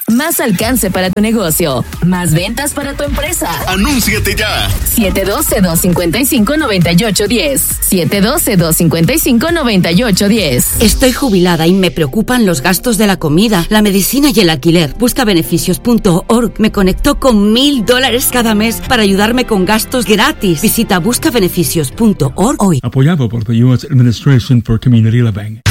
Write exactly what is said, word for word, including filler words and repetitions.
Más alcance para tu negocio. Más ventas para tu empresa. ¡Anúnciate ya! siete uno dos, dos cinco cinco, nueve ocho uno cero. siete uno dos, dos cinco cinco, nueve ocho uno cero. Estoy jubilada y me preocupan los gastos de la comida, la medicina y el alquiler. busca beneficios punto org me conectó con mil dólares cada mes para ayudarme con gastos gratis. Visita busca beneficios punto org hoy. Apoyado por the U S Administration for Community Living.